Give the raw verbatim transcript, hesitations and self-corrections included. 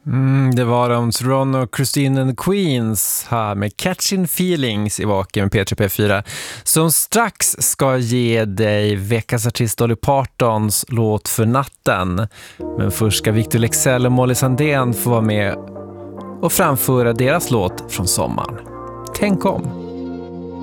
Mm, det var de Ron och Christine and the Queens här med Catching Feelings i Vaken med P tre P fyra, som strax ska ge dig veckans artist Dolly Partons låt För natten. Men först ska Victor Leksell och Molly Sandén få vara med och framföra deras låt från sommaren. Tänk om.